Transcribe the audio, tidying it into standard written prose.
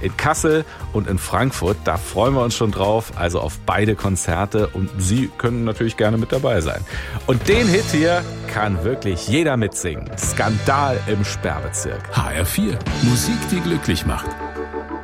in Kassel und in Frankfurt. Da freuen wir uns schon drauf, also auf beide Konzerte. Und Sie können natürlich gerne mit dabei sein. Und den Hit hier kann wirklich jeder mitsingen. Skandal im Sperrbezirk. HR4, Musik, die glücklich macht.